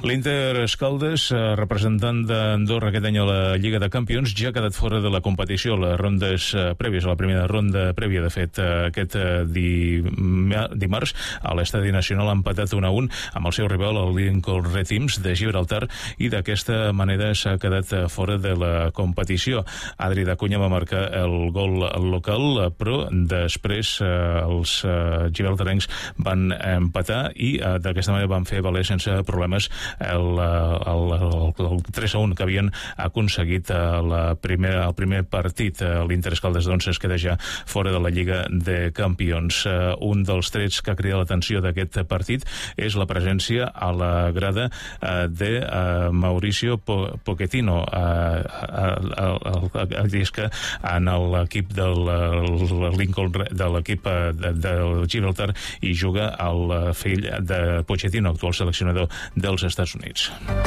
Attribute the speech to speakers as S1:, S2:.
S1: L'Inter Escaldes, representant d'Andorra aquest any a la Lliga de Campions, ja ha quedat fora de la competició. Les rondes prèvies, a la primera ronda prèvia, de fet, aquest dimarts, a l'Estadi Nacional ha empatat 1-1 amb el seu rival, el Lincoln Red Teams de Gibraltar, i d'aquesta manera s'ha quedat fora de la competició. Adri d'Acuña va marcar el gol local, però després els gibraltarencs van empatar i d'aquesta manera van fer valer sense problemes el 3-1 que havien aconseguit el primer partit. L'Inter Escaldes, doncs, es queda ja fora de la Lliga de Campions. Un dels trets que ha cridat l'atenció d'aquest partit és la presència a la grada de Mauricio Pochettino. És que en l'equip del Lincoln, de l'equip del Gibraltar, hi juga el fill de Pochettino, actual seleccionador dels Estats Units.